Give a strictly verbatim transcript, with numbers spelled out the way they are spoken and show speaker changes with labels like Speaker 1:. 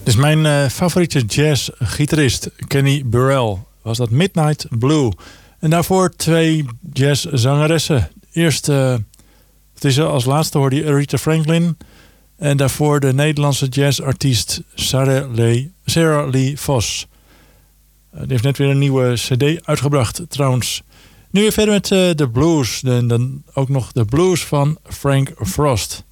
Speaker 1: is mijn uh, favoriete jazzgitarist, Kenny Burrell. Was dat Midnight Blue. En daarvoor twee jazzzangeressen. Eerst, uh, het is als laatste hoorde je Aretha Franklin. En daarvoor de Nederlandse jazzartiest Sarah Lee, Sarah Lee Vos. Uh, die heeft net weer een nieuwe cd uitgebracht trouwens. Nu weer verder met uh, de blues. De, de, ook nog de blues van Frank Frost.